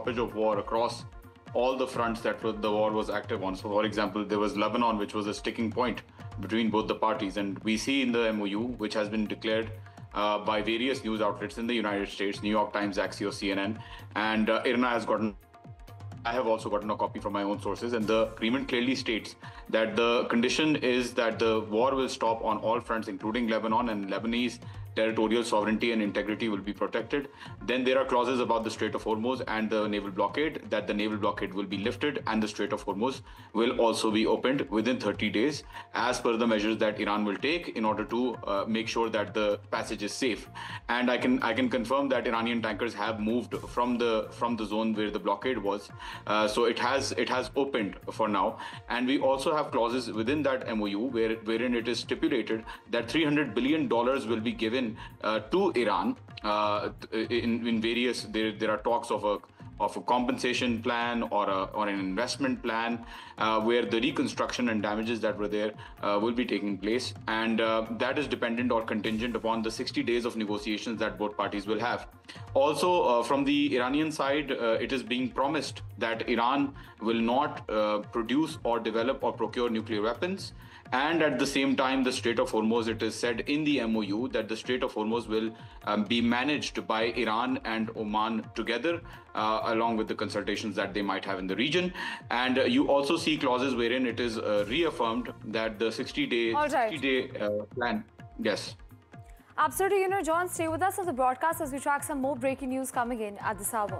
stoppage of war across all the fronts that the war was active on. So, for example, there was Lebanon, which was a sticking point between both the parties. And we see in the MOU, which has been declared by various news outlets in the United States, New York Times, Axios, CNN, and IRNA has gotten. I have also gotten a copy from my own sources, and the agreement clearly states that the condition is that the war will stop on all fronts, including Lebanon, and Lebanese territorial sovereignty and integrity will be protected. Then there are clauses about the Strait of Hormuz and the naval blockade, that the naval blockade will be lifted and the Strait of Hormuz will also be opened within 30 days, as per the measures that Iran will take in order to make sure that the passage is safe. And I can confirm that Iranian tankers have moved from the zone where the blockade was. So it has opened for now. And we also have clauses within that MOU wherein it is stipulated that $300 billion will be given to Iran in various. There are talks of a compensation plan or an investment plan where the reconstruction and damages that were there will be taking place, and that is dependent or contingent upon the 60 days of negotiations that both parties will have. Also, from the Iranian side, it is being promised that Iran will not produce or develop or procure nuclear weapons. And at the same time, the Strait of Hormuz, it is said in the MOU that the Strait of Hormuz will be managed by Iran and Oman together, along with the consultations that they might have in the region. And you also see clauses wherein it is reaffirmed that the 60-day plan. Yes. Absolutely. John, stay with us on the broadcast as we track some more breaking news coming in at this hour.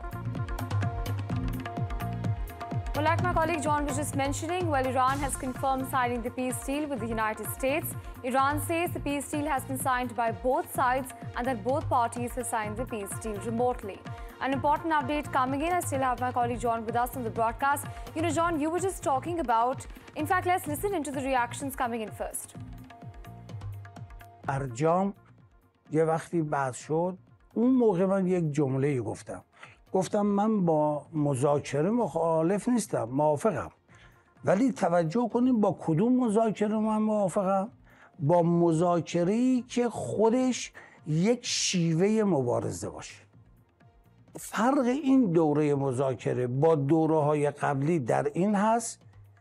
Well, like my colleague John was just mentioning, Iran has confirmed signing the peace deal with the United States. Iran says the peace deal has been signed by both sides and that both parties have signed the peace deal remotely. An important update coming in. I still have my colleague John with us on the broadcast. John, you were just talking about, in fact, let's listen into the reactions coming in first. برجام یه وقتی بحث شد، اون موقع من یک جمله گفتم من با مذاکره مخالف نیستم، موافقم. ولی توجه کنید با کدوم مذاکره من موافقم؟ با مذاکره‌ای که خودش یک شیوه مبارزه باشه. فرق این دوره مذاکره با دوره‌های قبلی در این هست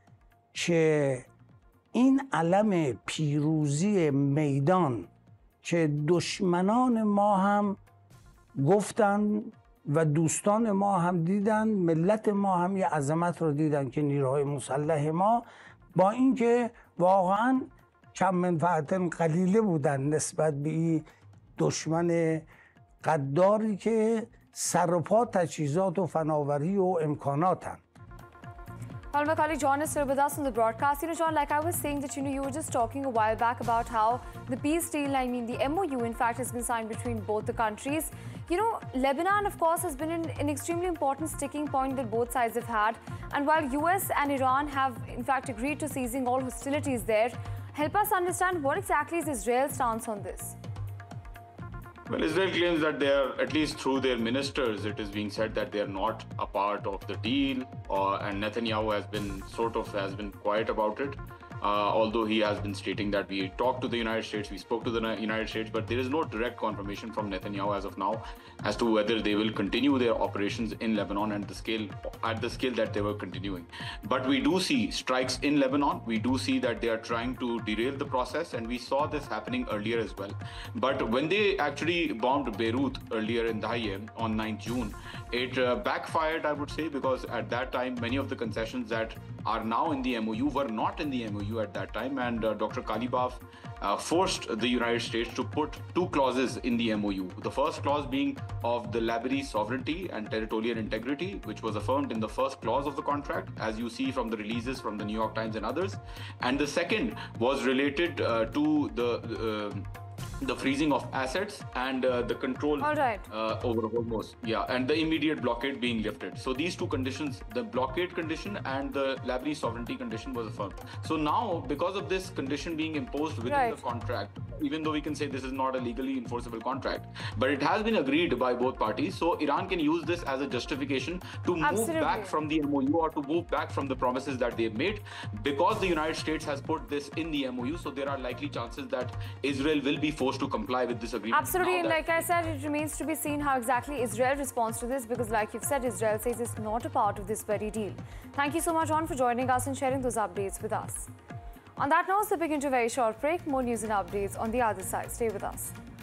که این علم پیروزی میدان که دشمنان ما هم گفتن و دوستان ما هم دیدن، ملت ما هم یه عظمت رو دیدن که نیروهای مسلح ما با اینکه واقعا کم منفعت قلیله بودن نسبت به این دشمن غداری که سر و پا تجهیزات و فناوری و امکاناتن. Well, my colleague John is still with us on the broadcast. John, like I was saying that, you were just talking a while back about how the peace deal, the MOU, in fact, has been signed between both the countries. Lebanon, of course, has been an extremely important sticking point that both sides have had. And while US and Iran have, in fact, agreed to ceasing all hostilities there, help us understand what exactly is Israel's stance on this? Well, Israel claims that they are, at least through their ministers, it is being said that they are not a part of the deal, and Netanyahu has been quiet about it. Although he has been stating that we talked to the United States, we spoke to the United States, but there is no direct confirmation from Netanyahu as of now as to whether they will continue their operations in Lebanon at the scale that they were continuing. But we do see strikes in Lebanon. We do see that they are trying to derail the process, and we saw this happening earlier as well. But when they actually bombed Beirut earlier in the year on 9th June, it backfired, I would say, because at that time, many of the concessions that are now in the MOU were not in the MOU at that time, and Dr. Kalibaf forced the United States to put two clauses in the MOU. The first clause being of the Lebanese sovereignty and territorial integrity, which was affirmed in the first clause of the contract, as you see from the releases from the New York Times and others. And the second was related to the freezing of assets and the control over Hormuz. Yeah, and the immediate blockade being lifted. So these two conditions, the blockade condition and the Lebanese sovereignty condition, was affirmed. So now, because of this condition being imposed within the contract, even though we can say this is not a legally enforceable contract. But it has been agreed by both parties. So Iran can use this as a justification to move back from the MOU or to move back from the promises that they've made, because the United States has put this in the MOU. So there are likely chances that Israel will be forced to comply with this agreement. Absolutely. And like I said, it remains to be seen how exactly Israel responds to this, because like you've said, Israel says it's not a part of this very deal. Thank you so much, John, for joining us and sharing those updates with us. On that note, we begin to a very short break. More news and updates on the other side. Stay with us.